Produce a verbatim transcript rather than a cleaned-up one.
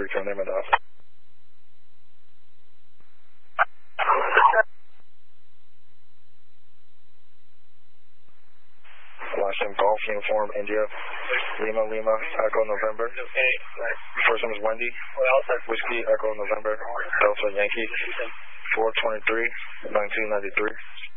three, can name it off. Washington Golf Uniform, India, Lima, Lima, Echo November. First name is Wendy. Whiskey, Echo November, Delta Yankee, four twenty-three, nineteen ninety-three.